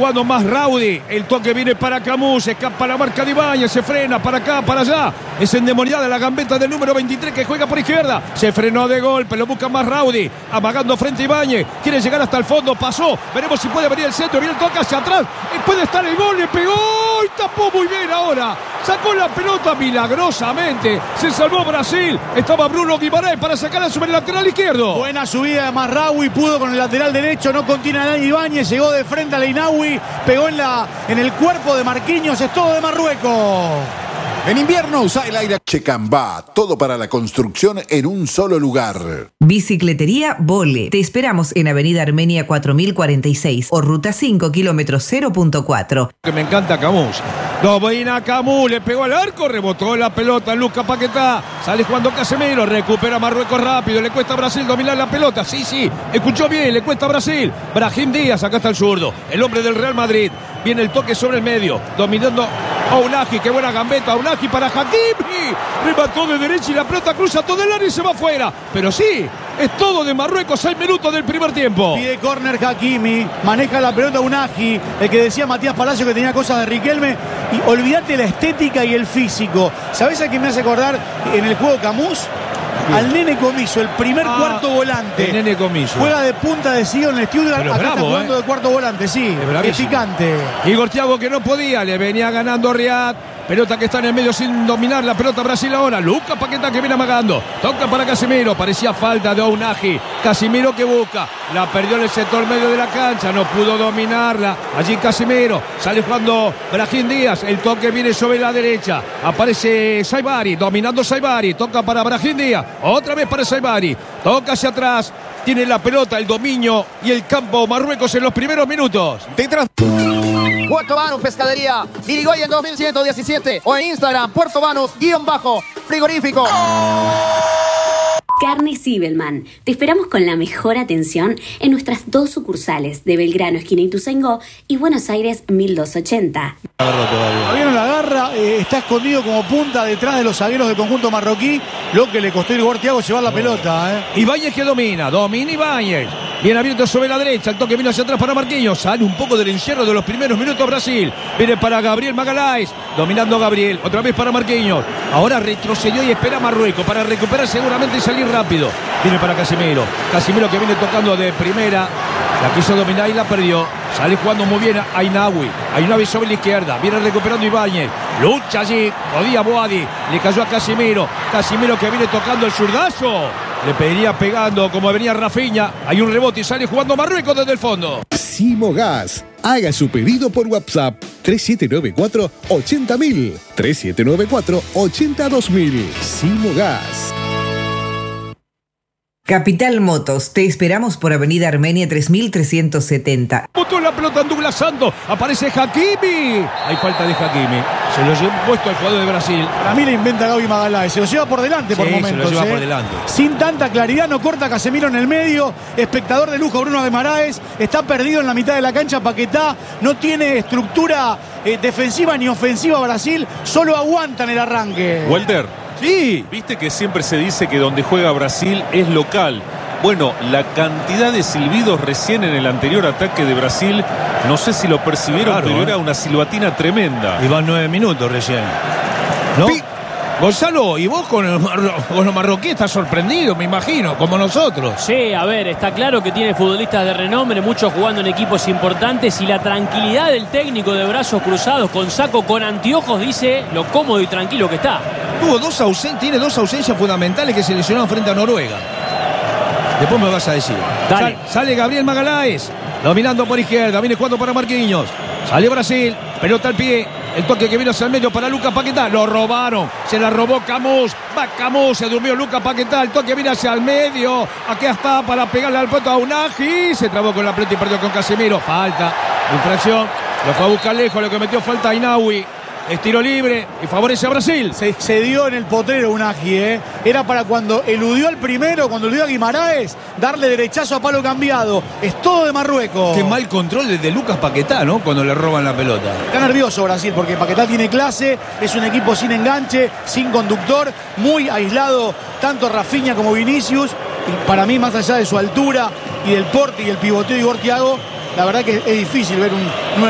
jugando más Raudy. El toque viene para Camus. Escapa la marca de Ibáñez. Se frena para acá, para allá. Es endemoniada la gambeta del número 23 que juega por izquierda. Se frenó de golpe. Lo busca más Raudy. Amagando frente a Ibáñez. Quiere llegar hasta el fondo. Pasó. Veremos si puede venir el centro. Viene el toque hacia atrás. Puede estar el gol. Le pegó. Y tapó muy bien ahora. Sacó la pelota milagrosamente. Se salvó Brasil. Estaba Bruno Guimarães para sacarla sobre el lateral izquierdo. Buena subida de Mazraoui. Pudo con el lateral derecho. No contiene a Dani Ibáñez. Llegó de frente a Leinaoui. Pegó en el cuerpo de Marquinhos. Es todo de Marruecos. En invierno usa el aire Checambá, todo para la construcción en un solo lugar. Bicicletería Vole. Te esperamos en Avenida Armenia 4046 o Ruta 5, kilómetro 0.4. Que me encanta Camus. Domina Camus, le pegó al arco, rebotó la pelota Lucas Paquetá. Sale jugando Casemiro, recupera Marruecos rápido. Le cuesta a Brasil dominar la pelota. Sí, escuchó bien, le cuesta a Brasil. Brahim Díaz, acá está el zurdo, el hombre del Real Madrid. Viene el toque sobre el medio, dominando a Ounahi, qué buena gambeta, Ounahi para Hakimi, remató de derecha y la pelota cruza todo el área y se va afuera. Pero sí, es todo de Marruecos, 6 minutos del primer tiempo. Pide córner Hakimi, maneja la pelota Ounahi, el que decía Matías Palacio que tenía cosas de Riquelme. Y olvídate la estética y el físico. ¿Sabés a quién me hace acordar en el juego Camus? Al Nene Comiso, el primer cuarto volante. El Nene Comiso. Juega de punta de Sion en el Stuttgart. Acá bravo, está jugando de cuarto volante, sí. Es picante. Igor Thiago que no podía, le venía ganando Riyad. Pelota que está en el medio sin dominar la pelota Brasil ahora. Lucas Paquetá que viene amagando. Toca para Casemiro. Parecía falta de Ounahi. Casemiro que busca. La perdió en el sector medio de la cancha. No pudo dominarla. Allí Casemiro. Sale jugando Brahim Díaz. El toque viene sobre la derecha. Aparece Saibari. Dominando Saibari. Toca para Brahim Díaz. Otra vez para Saibari. Toca hacia atrás. Tiene la pelota, el dominio y el campo Marruecos en los primeros minutos. Detrás. Puerto Banús Pescadería, Irigoyen 2117 o en Instagram Puerto Banús_frigorífico. Carnes Zibelman. Te esperamos con la mejor atención en nuestras 2 sucursales de Belgrano, esquina Ituzaingó, y Buenos Aires 1280. Todavía no la agarra, está escondido como punta detrás de los zagueros del conjunto marroquí, lo que le costó a Igor Thiago llevar la pelota. Ibáñez que domina Ibáñez. Bien abierto sobre la derecha, el toque vino hacia atrás para Marquinhos. Sale un poco del encierro de los primeros minutos Brasil. Viene para Gabriel Magalhães, dominando Gabriel, otra vez para Marquinhos. Ahora retrocedió y espera Marruecos para recuperar seguramente y salir rápido. Viene para Casemiro. Casemiro que viene tocando de primera. La quiso dominar y la perdió. Sale jugando muy bien Ainaoui. Ainaoui sobre la izquierda. Viene recuperando Ibáñez. Lucha allí. Podía Boadi. Le cayó a Casemiro. Casemiro que viene tocando el zurdazo. Le pediría pegando como venía Rafinha. Hay un rebote y sale jugando Marruecos desde el fondo. Simogas. Haga su pedido por WhatsApp 3794-80000. 3794-82000. Simogas. Capital Motos, te esperamos por Avenida Armenia 3370. Botó la pelota en Douglas Santos, aparece Hakimi. Hay falta de Hakimi. Se lo llevó puesto el jugador de Brasil. Para mí le inventa Gaby Magalhães. Se lo lleva por delante por momentos. Se lo lleva por delante. Sin tanta claridad, no corta Casemiro en el medio. Espectador de lujo Bruno Guimarães. Está perdido en la mitad de la cancha Paquetá. No tiene estructura defensiva ni ofensiva Brasil. Solo aguanta en el arranque. Walter. Sí. Viste que siempre se dice que donde juega Brasil es local. Bueno, la cantidad de silbidos recién en el anterior ataque de Brasil, no sé si lo percibieron, claro, pero era una silbatina tremenda. Y van 9 minutos recién, ¿no? Gonzalo, y vos con los marroquíes estás sorprendido, me imagino, como nosotros. Sí, a ver, está claro que tiene futbolistas de renombre, muchos jugando en equipos importantes, y la tranquilidad del técnico de brazos cruzados, con saco, con anteojos, dice lo cómodo y tranquilo que está. Tiene 2 ausencias fundamentales que se lesionaron frente a Noruega. Después me vas a decir. Sale Gabriel Magalhães, dominando por izquierda, viene jugando para Marquinhos. Sale Brasil, pelota al pie. El toque que vino hacia el medio para Lucas Paquetá. Lo robaron. Se la robó Camus. Va Camus. Se durmió Lucas Paquetá. El toque viene hacia el medio. Aquí está para pegarle al puesto a Ounahi. Se trabó con la pelota y perdió con Casemiro. Falta. Infracción. Lo fue a buscar lejos. Lo que metió falta a Ainaoui. Es tiro libre y favorece a Brasil. Se excedió en el potrero Ounahi, Era para cuando eludió al primero, cuando eludió a Guimarães, darle derechazo a palo cambiado. Es todo de Marruecos. Qué mal control de Lucas Paquetá, ¿no? Cuando le roban la pelota. Está nervioso Brasil porque Paquetá tiene clase, es un equipo sin enganche, sin conductor, muy aislado, tanto Rafinha como Vinicius. Y para mí, más allá de su altura y del porte y el pivoteo de Igor Thiago, la verdad que es difícil ver un